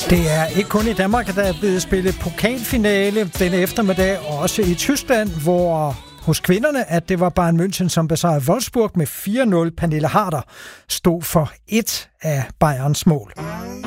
Det er ikke kun i Danmark, at der er blevet spillet pokalfinale denne eftermiddag, og også i Tyskland, hvor hos kvinderne, at det var Bayern München, som besejrede Wolfsburg med 4-0. Pernille Harder stod for et af Bayerns mål.